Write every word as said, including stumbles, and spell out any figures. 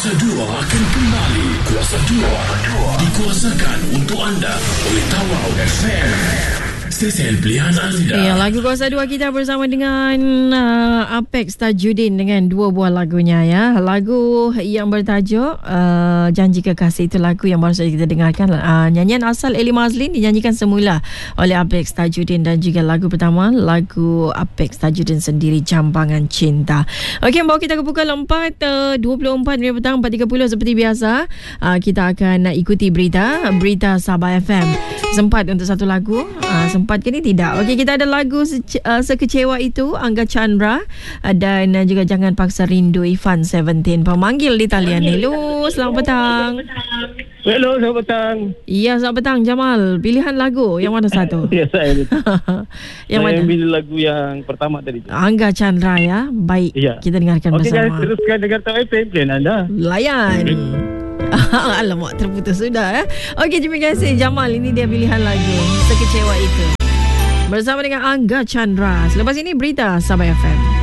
Kuasa dua akan kembali. Kuasa dua dikuasakan untuk anda oleh Tawau F M. Stesen pilihan anda. Ya, lagu Kuasa dua kita bersama dengan uh, Apex Tajudin dengan dua buah lagunya ya. Lagu yang bertajuk uh, Janji Kekasih, itu lagu yang baru saja kita dengarkan. Uh, nyanyian asal Eli Mazlin dinyanyikan semula oleh Apex Tajudin, dan juga lagu pertama lagu Apex Tajudin sendiri, Jambangan Cinta. Okey, bawa kita ke pukul empat dua puluh empat minit petang, empat tiga puluh seperti biasa. Uh, kita akan ikuti berita Berita Sabah F M. Sempat untuk satu lagu, uh, sempat ke ni tidak. Okey, kita ada lagu se- uh, Sekecewa Itu, Angga Chandra, uh, dan uh, juga Jangan Paksa Rindu, Ivan Seventeen. Pemanggil di talian ni. Hello, selamat petang. Hello, selamat petang. Ya, selamat petang Jamal. Pilihan lagu yang mana satu? Ya, saya betul. Yang saya mana? ambil lagu yang pertama tadi. Angga Chandra ya. Baik, Ya. kita dengarkan Okey bersama. guys, teruskan dengar Tawau F M plan anda. Layan. Alamak, terputus sudah eh. Okey, terima kasih Jamal. Ini dia pilihan lagu Sekecewa Itu bersama dengan Angga Chandra. Selepas ini berita Sabah F M.